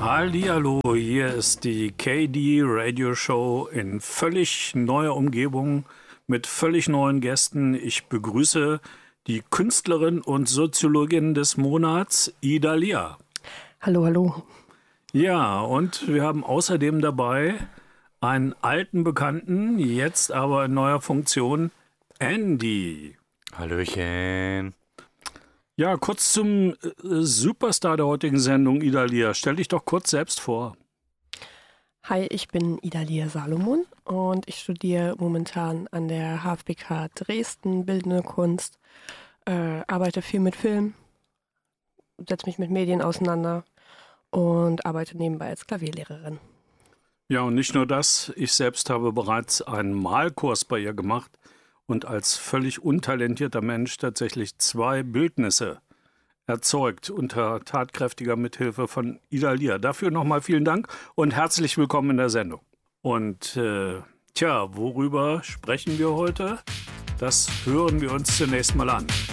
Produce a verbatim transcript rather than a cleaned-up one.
Hallihallo, hier ist die K D Radio Show in völlig neuer Umgebung mit völlig neuen Gästen. Ich begrüße die Künstlerin und Soziologin des Monats, Idalia. Hallo, hallo. Ja, und wir haben außerdem dabei einen alten Bekannten, jetzt aber in neuer Funktion, Andy. Hallöchen. Ja, kurz zum äh, Superstar der heutigen Sendung, Idalia. Stell dich doch kurz selbst vor. Hi, ich bin Idalia Salomon und ich studiere momentan an der H F B K Dresden Bildende Kunst, äh, arbeite viel mit Film, setze mich mit Medien auseinander und arbeite nebenbei als Klavierlehrerin. Ja, und nicht nur das, ich selbst habe bereits einen Malkurs bei ihr gemacht und als völlig untalentierter Mensch tatsächlich zwei Bildnisse erzeugt unter tatkräftiger Mithilfe von Idalia. Dafür nochmal vielen Dank und herzlich willkommen in der Sendung. Und äh, tja, worüber sprechen wir heute? Das hören wir uns zunächst mal an.